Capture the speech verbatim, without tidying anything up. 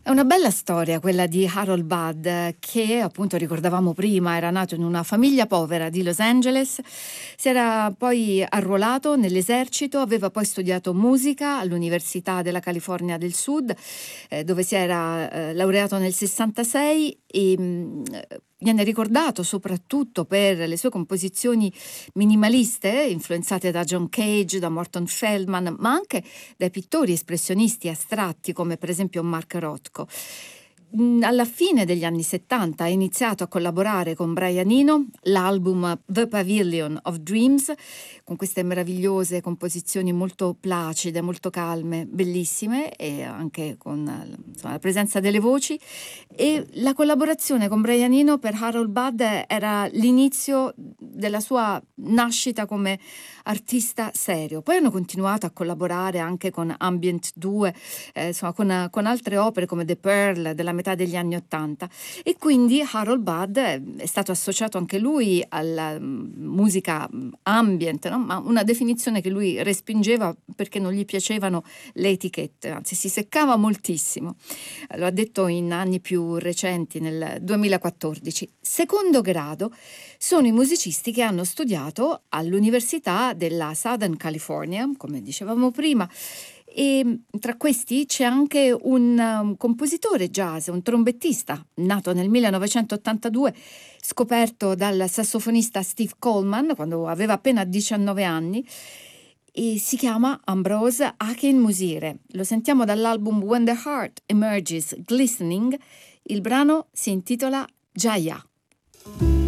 È una bella storia quella di Harold Budd, che appunto ricordavamo prima era nato in una famiglia povera di Los Angeles, si era poi arruolato nell'esercito, aveva poi studiato musica all'Università della California del Sud, eh, dove si era eh, laureato nel sessantasei e mh, viene ricordato soprattutto per le sue composizioni minimaliste, influenzate da John Cage, da Morton Feldman, ma anche dai pittori espressionisti astratti come per esempio Mark Rothko. Alla fine degli anni settanta ha iniziato a collaborare con Brian Eno, l'album The Pavilion of Dreams, con queste meravigliose composizioni molto placide, molto calme, bellissime, e anche con insomma, la presenza delle voci. E la collaborazione con Brian Eno per Harold Budd era l'inizio della sua nascita come artista serio. Poi hanno continuato a collaborare anche con Ambient due, eh, insomma con, con altre opere come The Pearl della metà degli anni Ottanta, e quindi Harold Budd è stato associato anche lui alla musica ambient, no? Ma una definizione che lui respingeva perché non gli piacevano le etichette, anzi si seccava moltissimo. Lo ha detto in anni più recenti, nel duemilaquattordici. Secondo grado sono i musicisti che hanno studiato all'Università della Southern California, come dicevamo prima, e tra questi c'è anche un um, compositore jazz, un trombettista, nato nel millenovecentottantadue, scoperto dal sassofonista Steve Coleman quando aveva appena diciannove anni, e si chiama Ambrose Akinmusire. Lo sentiamo dall'album When the Heart Emerges Glistening, il brano si intitola Jaya.